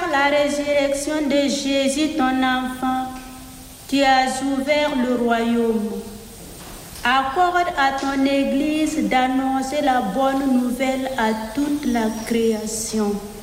par la résurrection de Jésus, ton enfant, tu as ouvert le royaume. Accorde à ton Église d'annoncer la bonne nouvelle à toute la création.